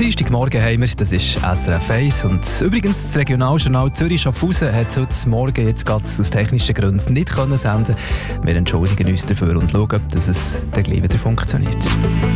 Dienstagmorgen haben wir, das ist SRF 1. Und übrigens, das Regionaljournal Zürich-Schaffhausen hat heute Morgen jetzt gerade aus technischen Gründen nicht senden können. Wir entschuldigen uns dafür und schauen, dass es dann gleich wieder funktioniert.